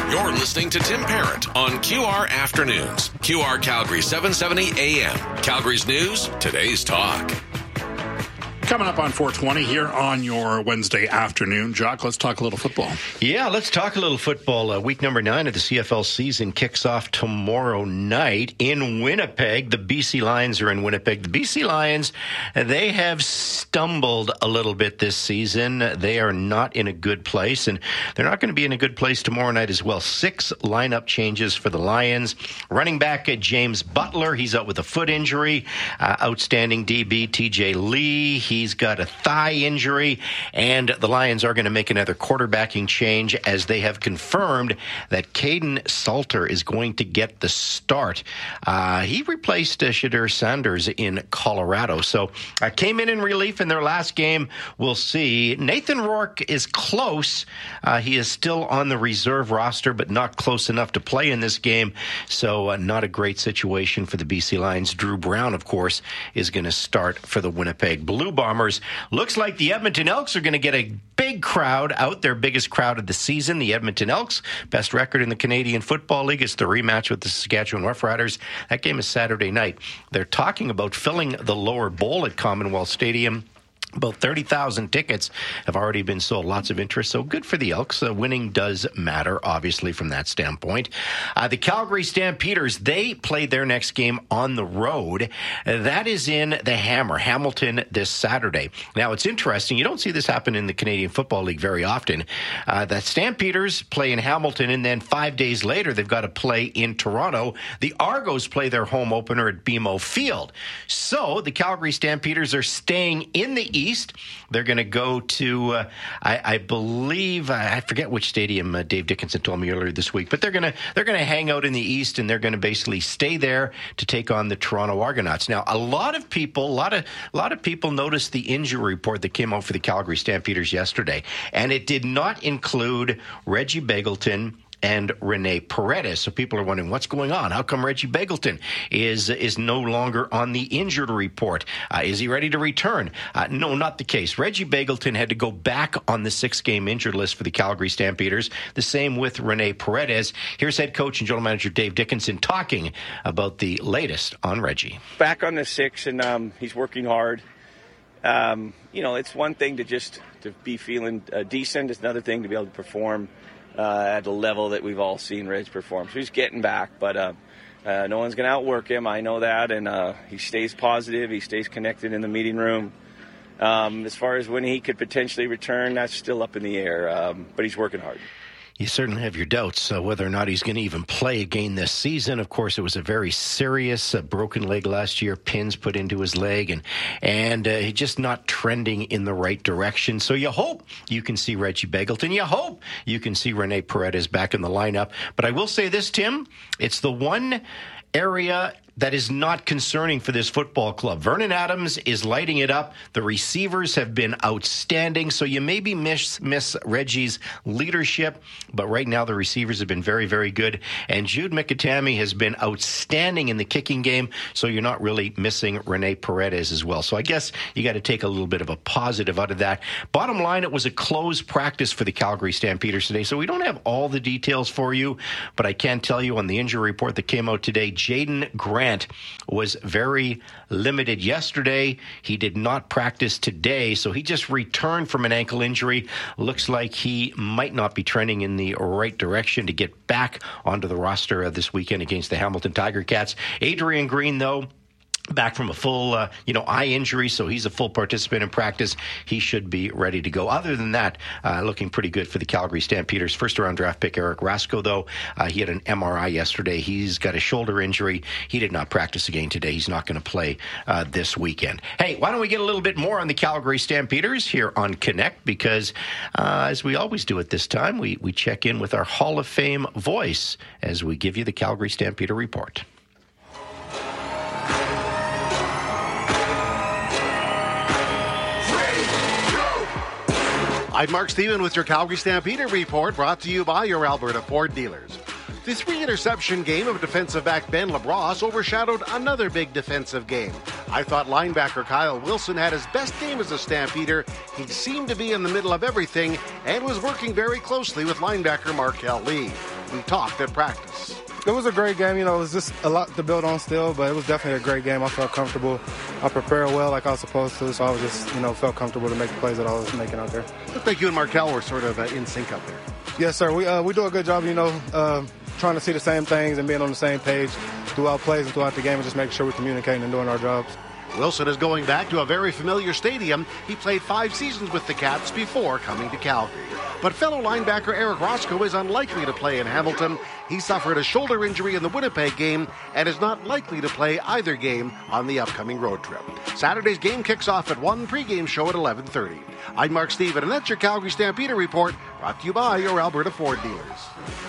You're listening to Tim Parent on QR Afternoons. QR Calgary 770 AM. Calgary's news, today's talk. Coming up on 420 here on your Wednesday afternoon. Jock, let's talk a little football. Yeah, let's talk a little football. Week number 9 of the CFL season kicks off tomorrow night in Winnipeg. The BC Lions are in Winnipeg. The BC Lions, they have stumbled a little bit this season. They are not in a good place, and they're not going to be in a good place tomorrow night as well. 6 lineup changes for the Lions. Running back James Butler, he's out with a foot injury. Outstanding DB TJ Lee, he's got a thigh injury, and the Lions are going to make another quarterbacking change as they have confirmed that Caden Salter is going to get the start. He replaced Shadur Sanders in Colorado, so came in relief in their last game. We'll see. Nathan Rourke is close. He is still on the reserve roster, but not close enough to play in this game, so not a great situation for the BC Lions. Drew Brown, of course, is going to start for the Winnipeg Blue Bombers. Looks like the Edmonton Elks are going to get a big crowd out, their biggest crowd of the season. The Edmonton Elks, best record in the Canadian Football League. It's the rematch with the Saskatchewan Roughriders. That game is Saturday night. They're talking about filling the lower bowl at Commonwealth Stadium. About 30,000 tickets have already been sold. Lots of interest, so good for the Elks. Winning does matter, obviously, from that standpoint. The Calgary Stampeders, they play their next game on the road. That is in the Hamilton, this Saturday. Now, it's interesting. You don't see this happen in the Canadian Football League very often. The Stampeders play in Hamilton, and then 5 days later, they've got to play in Toronto. The Argos play their home opener at BMO Field. So, the Calgary Stampeders are staying in the East. They're going to go to, I believe, I forget which stadium Dave Dickinson told me earlier this week, but they're going to hang out in the East, and they're going to basically stay there to take on the Toronto Argonauts. Now, a lot of people noticed the injury report that came out for the Calgary Stampeders yesterday, and it did not include Reggie Begelton and Rene Paredes. So people are wondering, what's going on? How come Reggie Begelton is no longer on the injured report? Is he ready to return? No, not the case. Reggie Begelton had to go back on the 6-game injured list for the Calgary Stampeders. The same with Rene Paredes. Here's head coach and general manager Dave Dickinson talking about the latest on Reggie. Back on the 6, and he's working hard. It's one thing to be feeling decent. It's another thing to be able to perform at the level that we've all seen Reg perform. So he's getting back, but no one's going to outwork him. I know that, and he stays positive. He stays connected in the meeting room. As far as when he could potentially return, that's still up in the air, but he's working hard. You certainly have your doubts whether or not he's going to even play again this season. Of course, it was a very serious broken leg last year, pins put into his leg, and he's just not trending in the right direction. So you hope you can see Reggie Begelton. You hope you can see Rene Paredes back in the lineup. But I will say this, Tim, it's the one area that is not concerning for this football club. Vernon Adams is lighting it up. The receivers have been outstanding, so you maybe miss Reggie's leadership, but right now the receivers have been very, very good. And Jude Mikatami has been outstanding in the kicking game, so you're not really missing Rene Paredes as well. So I guess you got to take a little bit of a positive out of that. Bottom line, it was a closed practice for the Calgary Stampeders today, so we don't have all the details for you, but I can tell you on the injury report that came out today, Jaden Grant was very limited yesterday. He did not practice today, so he just returned from an ankle injury. Looks like he might not be trending in the right direction to get back onto the roster this weekend against the Hamilton Tiger Cats. Adrian Green, though, back from a full, eye injury, so he's a full participant in practice. He should be ready to go. Other than that, looking pretty good for the Calgary Stampeders. First-round draft pick Eric Rasko, though, he had an MRI yesterday. He's got a shoulder injury. He did not practice again today. He's not going to play this weekend. Hey, why don't we get a little bit more on the Calgary Stampeders here on Connect? Because, as we always do at this time, we check in with our Hall of Fame voice as we give you the Calgary Stampeder Report. I'm Mark Stephen with your Calgary Stampeder Report, brought to you by your Alberta Ford dealers. The 3-interception game of defensive back Ben LaBrosse overshadowed another big defensive game. I thought linebacker Kyle Wilson had his best game as a Stampeder. He seemed to be in the middle of everything and was working very closely with linebacker Markel Lee. We talked at practice. It was a great game. It was just a lot to build on still, but it was definitely a great game. I felt comfortable. I prepared well like I was supposed to, so I was just, felt comfortable to make the plays that I was making out there. Looked like you and Markel were sort of in sync up there. Yes, sir. We do a good job, trying to see the same things and being on the same page throughout plays and throughout the game and just making sure we're communicating and doing our jobs. Wilson is going back to a very familiar stadium. He played 5 seasons with the Cats before coming to Calgary. But fellow linebacker Eric Roscoe is unlikely to play in Hamilton. He suffered a shoulder injury in the Winnipeg game and is not likely to play either game on the upcoming road trip. Saturday's game kicks off at 1, pregame show at 11:30. I'm Mark Steven, and that's your Calgary Stampeder Report, brought to you by your Alberta Ford dealers.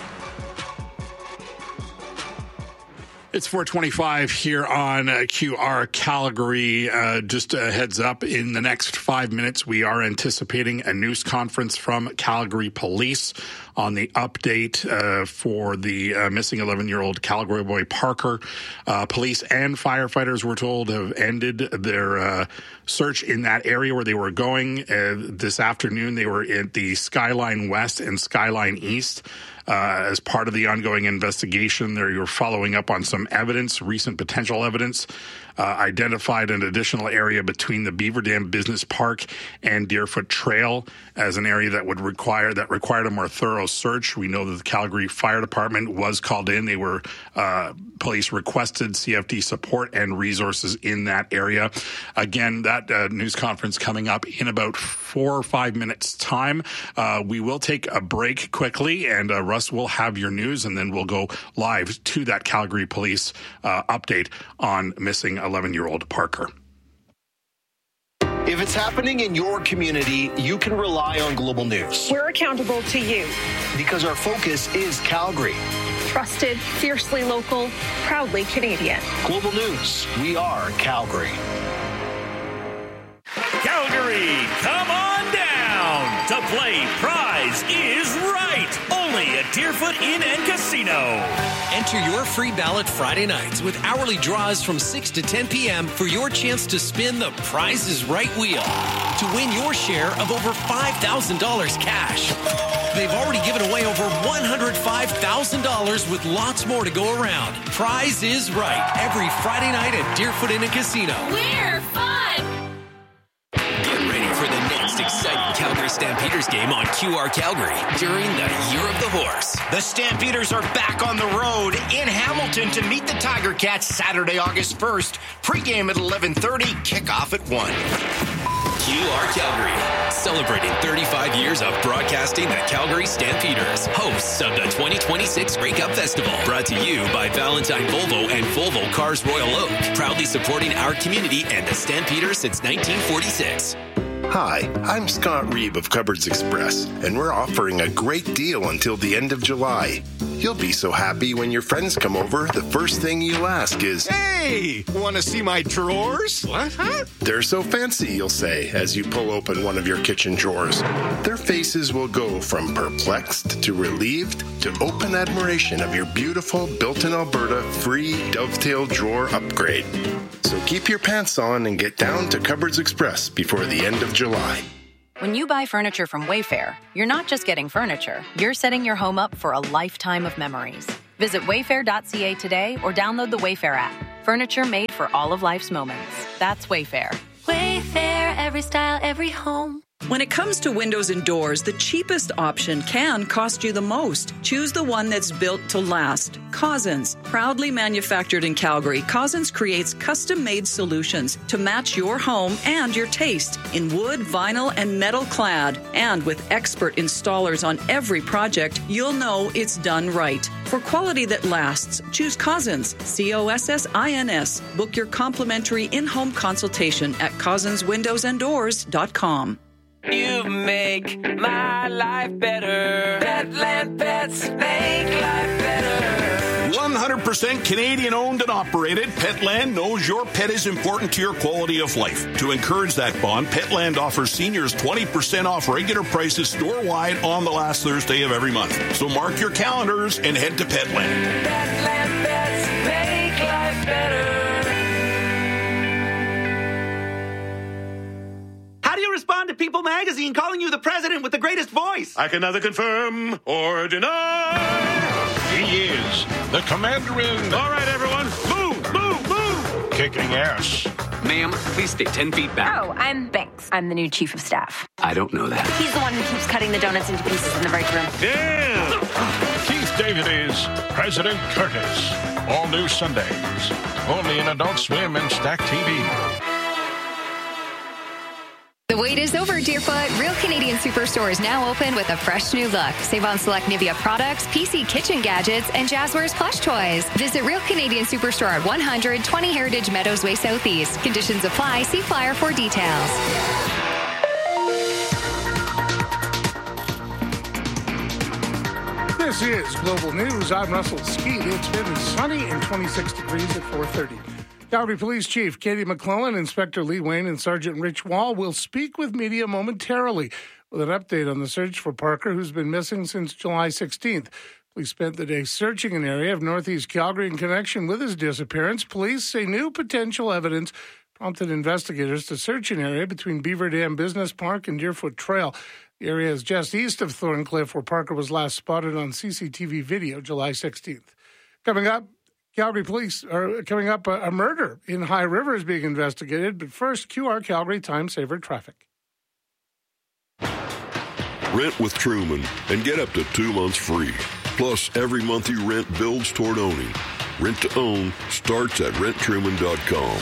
It's 4:25 here on QR Calgary. Just a heads up, in the next 5 minutes, we are anticipating a news conference from Calgary Police on the update for the missing 11-year-old Calgary boy Parker. Police and firefighters, we're told, have ended their search in that area where they were going. This afternoon, they were at the Skyline West and Skyline East. As part of the ongoing investigation, you're following up on some evidence, recent potential evidence, identified an additional area between the Beaver Dam Business Park and Deerfoot Trail as an area that required a more thorough search. We know that the Calgary Fire Department was called in. They were police requested CFD support and resources in that area. Again, that news conference coming up in about 4 or 5 minutes' time. We will take a break quickly, and Russ will have your news, and then we'll go live to that Calgary Police update on missing 11-year-old Parker. If it's happening in your community, you can rely on Global News. We're accountable to you. Because our focus is Calgary. Trusted, fiercely local, proudly Canadian. Global News, we are Calgary. Calgary, come on down to play Prize is Right. Only at Deerfoot Inn and Casino. Enter your free ballot Friday nights with hourly draws from 6 to 10 p.m. for your chance to spin the Prize is Right wheel to win your share of over $5,000 cash. They've already given away over $105,000 with lots more to go around. Prize is Right every Friday night at Deerfoot Inn and Casino. We're fun! Get ready for the next exciting Calgary Stampeders game on QR Calgary during the Year of the Horse. The Stampeders are back on the road in Hamilton to meet the Tiger Cats Saturday, August 1st. Pre-game at 11:30, kickoff at 1. QR Calgary, celebrating 35 years of broadcasting the Calgary Stampeders, hosts of the 2026 Grey Cup Festival. Brought to you by Valentine Volvo and Volvo Cars Royal Oak, proudly supporting our community and the Stampeders since 1946. Hi, I'm Scott Reeb of Cupboards Express, and we're offering a great deal until the end of July. You'll be so happy when your friends come over, the first thing you'll ask is, "Hey, want to see my drawers?" What? Huh? They're so fancy, you'll say, as you pull open one of your kitchen drawers. Their faces will go from perplexed to relieved to open admiration of your beautiful built-in Alberta free dovetail drawer upgrade. So keep your pants on and get down to Cupboards Express before the end of July. When you buy furniture from Wayfair, you're not just getting furniture, you're setting your home up for a lifetime of memories. Visit wayfair.ca today or download the Wayfair app. Furniture made for all of life's moments. That's Wayfair. Wayfair, every style, every home. When it comes to windows and doors, the cheapest option can cost you the most. Choose the one that's built to last. Cousins. Proudly manufactured in Calgary, Cousins creates custom-made solutions to match your home and your taste in wood, vinyl, and metal clad. And with expert installers on every project, you'll know it's done right. For quality that lasts, choose Cousins. COSSINS. Book your complimentary in-home consultation at cousinswindowsanddoors.com. You make my life better. Petland Pets make life better. 100% Canadian owned and operated, Petland knows your pet is important to your quality of life. To encourage that bond, Petland offers seniors 20% off regular prices store-wide on the last Thursday of every month. So mark your calendars and head to Petland. Petland Pets make life better. How do you respond to People Magazine calling you the president with the greatest voice? I can neither confirm or deny. The commander in. All right, everyone. Move, move, move. Kicking ass. Ma'am, please stay 10 feet back. Oh, I'm Banks. I'm the new chief of staff. I don't know that. He's the one who keeps cutting the donuts into pieces in the break room. Damn. Keith David is President Curtis. All new Sundays. Only in Adult Swim and Stack TV. The wait is over, Deerfoot. Real Canadian Superstore is now open with a fresh new look. Save on select Nivea products, PC kitchen gadgets, and Jazzwares plush toys. Visit Real Canadian Superstore at 120 Heritage Meadows Way Southeast. Conditions apply. See flyer for details. This is Global News. I'm Russell Skeet. It's been sunny and 26 degrees at 4:30. Calgary Police Chief Katie McClellan, Inspector Lee Wayne, and Sergeant Rich Wall will speak with media momentarily with an update on the search for Parker, who's been missing since July 16th. Police spent the day searching an area of northeast Calgary in connection with his disappearance. Police say new potential evidence prompted investigators to search an area between Beaver Dam Business Park and Deerfoot Trail. The area is just east of Thorncliffe, where Parker was last spotted on CCTV video July 16th. Coming up, Calgary police are coming up. A murder in High River is being investigated. But first, QR Calgary Time Saver traffic. Rent with Truman and get up to 2 months free. Plus, every month you rent builds toward owning. Rent to own starts at renttruman.com.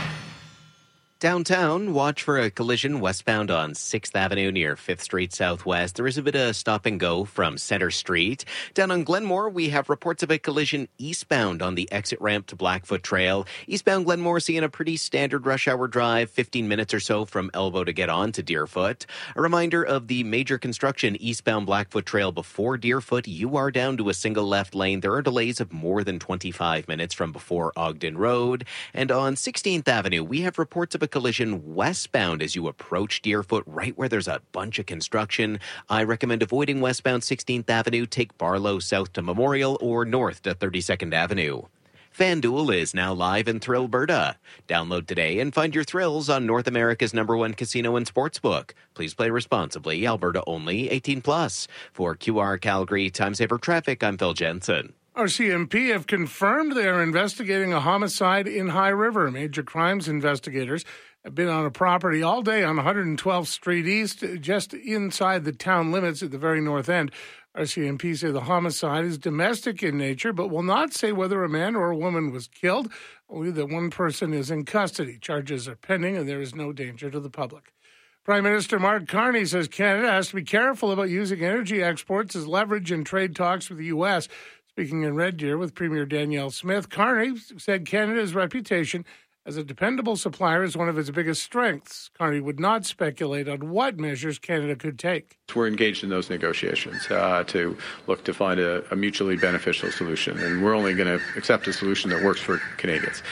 Downtown, watch for a collision westbound on 6th Avenue near 5th Street Southwest. There is a bit of stop and go from Center Street. Down on Glenmore, we have reports of a collision eastbound on the exit ramp to Blackfoot Trail. Eastbound Glenmore seeing a pretty standard rush hour drive, 15 minutes or so from Elbow to get on to Deerfoot. A reminder of the major construction eastbound Blackfoot Trail before Deerfoot. You are down to a single left lane. There are delays of more than 25 minutes from before Ogden Road. And on 16th Avenue, we have reports of a collision westbound as you approach Deerfoot, right where there's a bunch of construction. I recommend avoiding westbound 16th Avenue. Take Barlow south to Memorial or north to 32nd Avenue. FanDuel is now live in Thrillberta. Download today and find your thrills on North America's #1 casino and sportsbook. Please play responsibly. Alberta only. 18+. For QR Calgary Time Saver Traffic, I'm Phil Jensen. RCMP have confirmed they are investigating a homicide in High River. Major crimes investigators have been on a property all day on 112th Street East, just inside the town limits at the very north end. RCMP say the homicide is domestic in nature, but will not say whether a man or a woman was killed, only that one person is in custody. Charges are pending, and there is no danger to the public. Prime Minister Mark Carney says Canada has to be careful about using energy exports as leverage in trade talks with the U.S. Speaking in Red Deer with Premier Danielle Smith, Carney said Canada's reputation as a dependable supplier is one of its biggest strengths. Carney would not speculate on what measures Canada could take. We're engaged in those negotiations to look to find a mutually beneficial solution, and we're only going to accept a solution that works for Canadians.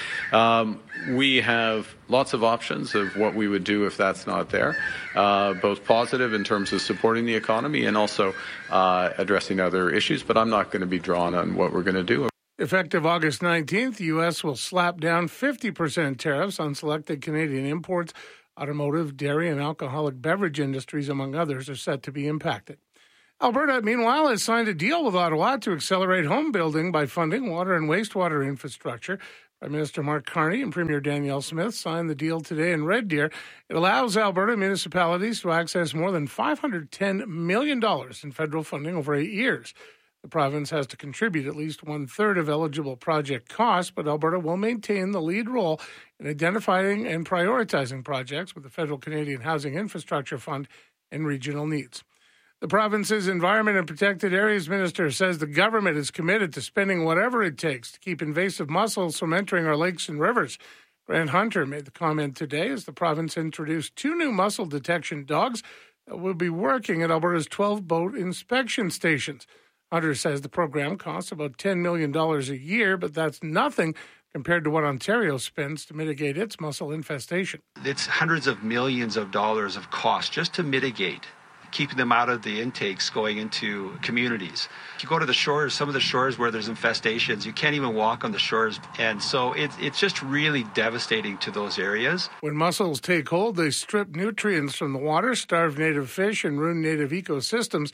We have lots of options of what we would do if that's not there, both positive in terms of supporting the economy and also addressing other issues, but I'm not going to be drawn on what we're going to do. Effective August 19th, the U.S. will slap down 50% tariffs on selected Canadian imports. Automotive, dairy, and alcoholic beverage industries, among others, are set to be impacted. Alberta, meanwhile, has signed a deal with Ottawa to accelerate home building by funding water and wastewater infrastructure. Prime Minister Mark Carney and Premier Danielle Smith signed the deal today in Red Deer. It allows Alberta municipalities to access more than $510 million in federal funding over 8 years. The province has to contribute at least 1/3 of eligible project costs, but Alberta will maintain the lead role in identifying and prioritizing projects with the Federal Canadian Housing Infrastructure Fund and regional needs. The province's Environment and Protected Areas Minister says the government is committed to spending whatever it takes to keep invasive mussels from entering our lakes and rivers. Grant Hunter made the comment today as the province introduced 2 new mussel detection dogs that will be working at Alberta's 12 boat inspection stations. Hunter says the program costs about $10 million a year, but that's nothing compared to what Ontario spends to mitigate its mussel infestation. It's hundreds of millions of dollars of cost just to mitigate, keeping them out of the intakes going into communities. If you go to the shores, some of the shores where there's infestations, you can't even walk on the shores. And so it's just really devastating to those areas. When mussels take hold, they strip nutrients from the water, starve native fish, and ruin native ecosystems.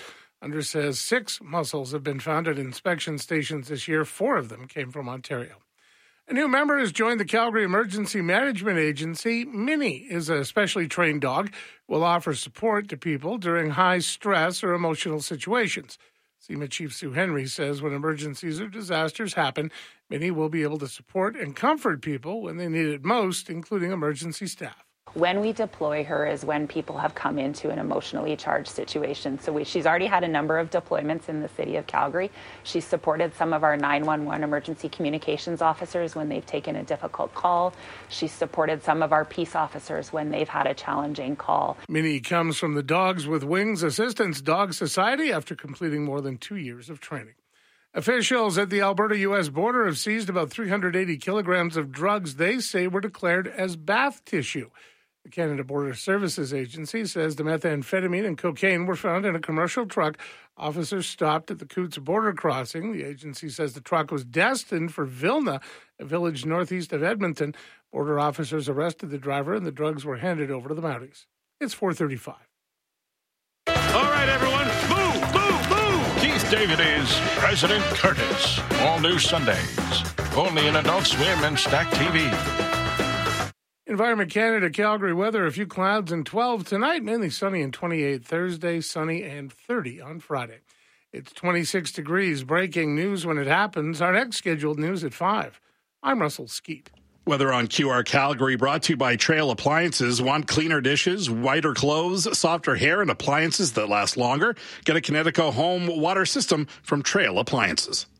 Under says 6 mussels have been found at inspection stations this year. 4 of them came from Ontario. A new member has joined the Calgary Emergency Management Agency. Minnie is a specially trained dog who will offer support to people during high stress or emotional situations. SEMA Chief Sue Henry says when emergencies or disasters happen, Minnie will be able to support and comfort people when they need it most, including emergency staff. When we deploy her is when people have come into an emotionally charged situation. So she's already had a number of deployments in the city of Calgary. She's supported some of our 911 emergency communications officers when they've taken a difficult call. She's supported some of our peace officers when they've had a challenging call. Minnie comes from the Dogs with Wings Assistance Dog Society after completing more than 2 years of training. Officials at the Alberta-U.S. border have seized about 380 kilograms of drugs they say were declared as bath tissue. The Canada Border Services Agency says the methamphetamine and cocaine were found in a commercial truck. Officers stopped at the Coots border crossing. The agency says the truck was destined for Vilna, a village northeast of Edmonton. Border officers arrested the driver and the drugs were handed over to the Mounties. It's 4:35. All right, everyone, move! Keith David is President Curtis. All new Sundays. Only in Adult Swim and Stack TV. Environment Canada, Calgary weather, a few clouds and 12 tonight, mainly sunny and 28 Thursday, sunny and 30 on Friday. It's 26 degrees. Breaking news when it happens. Our next scheduled news at 5. I'm Russell Skeet. Weather on QR Calgary brought to you by Trail Appliances. Want cleaner dishes, whiter clothes, softer hair, and appliances that last longer? Get a Kinetico home water system from Trail Appliances.